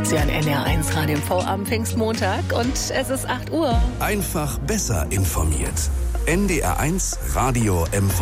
Sie an NR1 Radio MV am Pfingstmontag und es ist 8 Uhr. Einfach besser informiert. NDR1 Radio MV.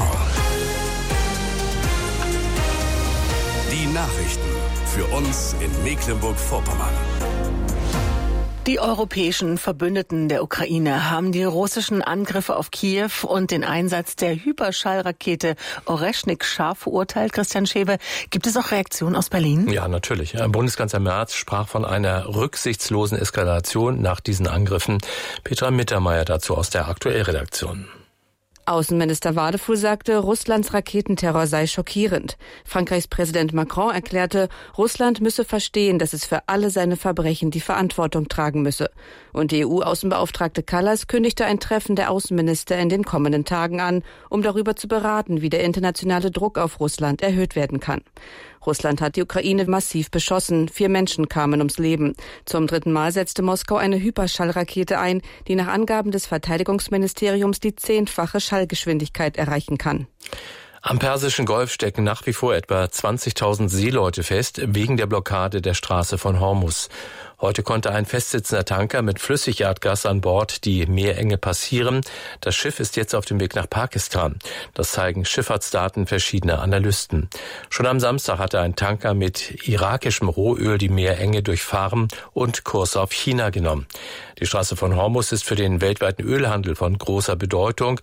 Die Nachrichten für uns in Mecklenburg-Vorpommern. Die europäischen Verbündeten der Ukraine haben die russischen Angriffe auf Kiew und den Einsatz der Hyperschallrakete Oreschnik scharf verurteilt. Christian Schewe, gibt es auch Reaktionen aus Berlin? Ja, natürlich. Bundeskanzler Merz sprach von einer rücksichtslosen Eskalation nach diesen Angriffen. Petra Mittermeier dazu aus der Aktuellredaktion. Außenminister Wadefuhl sagte, Russlands Raketenterror sei schockierend. Frankreichs Präsident Macron erklärte, Russland müsse verstehen, dass es für alle seine Verbrechen die Verantwortung tragen müsse. Und die EU-Außenbeauftragte Kallas kündigte ein Treffen der Außenminister in den kommenden Tagen an, um darüber zu beraten, wie der internationale Druck auf Russland erhöht werden kann. Russland hat die Ukraine massiv beschossen. 4 Menschen kamen ums Leben. Zum 3. Mal setzte Moskau eine Hyperschallrakete ein, die nach Angaben des Verteidigungsministeriums die 10-fache Schallgeschwindigkeit erreichen kann. Am Persischen Golf stecken nach wie vor etwa 20.000 Seeleute fest, wegen der Blockade der Straße von Hormuz. Heute konnte ein festsitzender Tanker mit Flüssigerdgas an Bord die Meerenge passieren. Das Schiff ist jetzt auf dem Weg nach Pakistan. Das zeigen Schifffahrtsdaten verschiedener Analysten. Schon am Samstag hatte ein Tanker mit irakischem Rohöl die Meerenge durchfahren und Kurs auf China genommen. Die Straße von Hormuz ist für den weltweiten Ölhandel von großer Bedeutung.